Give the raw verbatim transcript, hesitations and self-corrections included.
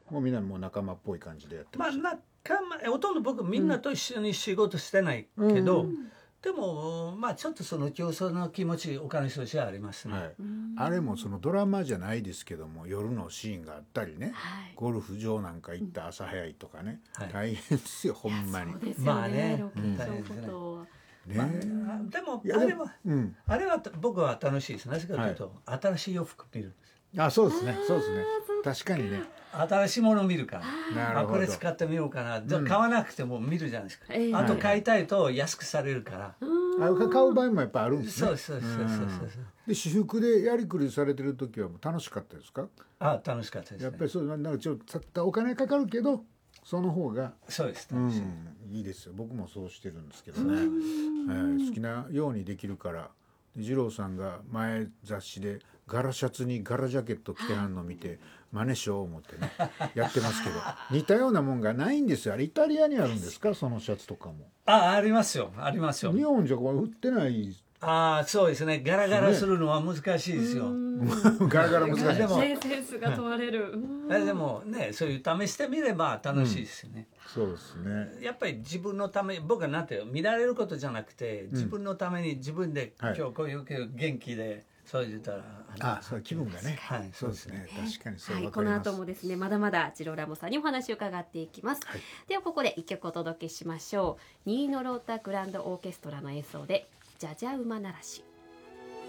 もうみんなもう仲間っぽい感じでやってまあました、 仲間ほとんど僕みんなと一緒に仕事してないけど、 うんでもまあちょっとその競争の気持ち他の人としてはありますね、 はい、あれもそのドラマじゃないですけども夜のシーンがあったりね、 はい、 ゴルフ場なんか行った朝早いとかね、 はい、 大変ですよほんまに。 そうですよね、 まあねロケーションことは、 ねまあ、でもいやでもあれは、 うんあれは僕は楽しいです。なぜかというと、新しい洋服見るんです。 あそうですねそうですね確かにね新しいものを見るから、あなるほどこれ使ってみようかな、じゃあうん買わなくても見るじゃないですか、 ええあと買いたいと安くされるから、 あ買う場合もやっぱあるんですね。 そうですそうですそうですそうです。 で私服でやりくりされてる時はもう楽しかったですか？ あ楽しかったです、ね、 やっぱりそうなんかちょっとお金かかるけどその方がそうです、 う楽しい、 ん、いいですよ。僕もそうしてるんですけどね、えー好きなようにできるから。で二郎さんが前雑誌で柄シャツに柄ジャケット着てはんの見て真似しよう思ってねやってますけど似たようなもんがないんですよ。あれイタリアにあるんですかそのシャツとかも？ あありますよありますよ。 日本じゃこれ売ってない。 ああそうですね、ガラガラするのは難しいですよ。 ガラガラ難しいです。 でもね、センスが問われる。 えでもねそういう試してみれば楽しいですよね、 うん、そうですね。 やっぱり自分のため、僕はなんて見られることじゃなくて自分のために自分で、 はい、 今日こういう元気でそう言ったらあそう気分がね、 はい、 そうですね、確かにそう、 はい、 わかります。 この後もですねまだまだジローラモさんにお話を伺っていきます、 はい、 ではここで一曲お届けしましょう。ニーノロータグランドオーケストラの演奏でじゃじゃ馬ならし。